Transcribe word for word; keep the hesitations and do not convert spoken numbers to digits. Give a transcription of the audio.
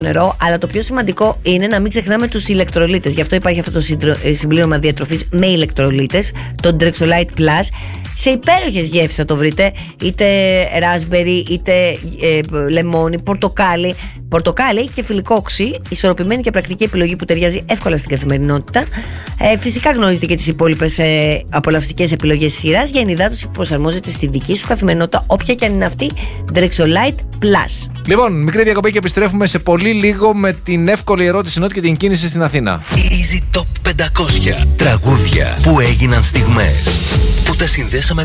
νερό, αλλά το πιο σημαντικό είναι να μην ξεχνάμε τους ηλεκτρολίτες. Γι' αυτό υπάρχει αυτό το συμπλήρωμα διατροφής με ηλεκτρολίτες, το Drexolite Plus. Σε υπέροχες γεύσεις θα το βρείτε, είτε raspberry, είτε ε, λεμόνι, πορτοκάλι. Πορτοκάλι και φιλικό οξύ, ισορροπημένη και πρακτική επιλογή που ταιριάζει εύκολα στην καθημερινότητα. Ε, φυσικά γνωρίζετε και τις υπόλοιπες ε, απολαυστικές επιλογές σειράς για ενυδάτωση που προσαρμόζεται στη δική σου καθημερινότητα, όποια και αν είναι αυτή. Drexolite Plus. Λοιπόν, μικρή διακοπή και επιστρέφουμε σε πολύ λίγο με την εύκολη ερώτηση νότη και την κίνηση στην Αθήνα. Easy Top πεντακόσια τραγούδια που έγιναν στιγμές, που τα συνδέσαμε